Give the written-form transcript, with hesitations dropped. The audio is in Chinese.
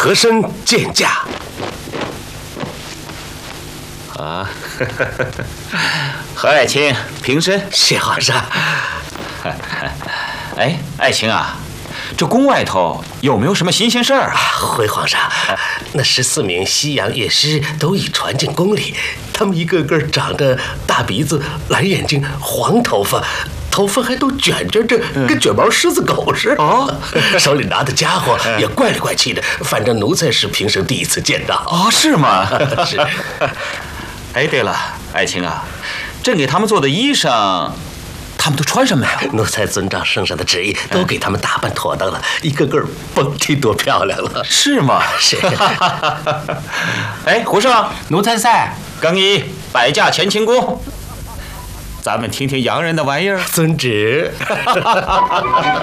和珅见驾。 啊，何爱卿平身。 谢皇上。 哎，爱卿啊，这宫外头有没有什么新鲜事儿啊？ 回皇上，那14名西洋乐师都已传进宫里，他们一个个长着大鼻子、蓝眼睛、黄头发，头发还都卷着，跟卷毛狮子狗似的。哦，手里拿的家伙也怪里怪气的，反正奴才是平生第一次见到。 哦，是吗？ 是。 哎，对了，爱卿啊，朕给他们做的衣裳，他们都穿上没有？ 奴才遵照圣上的旨意，都给他们打扮妥当了，一个个甭提多漂亮了。 是吗？ 是。 哎，胡胜， 奴才在。 更衣，摆驾乾清宫。咱们听听洋人的玩意儿。 遵旨。